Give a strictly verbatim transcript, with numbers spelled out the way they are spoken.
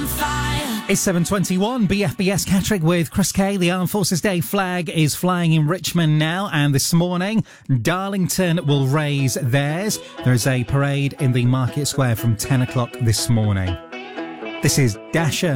on fire. It's seven twenty-one, B F B S Catterick with Chris Kay. The Armed Forces Day flag is flying in Richmond now, and this morning, Darlington will raise theirs. There is a parade in the Market Square from ten o'clock this morning. This is Dasher.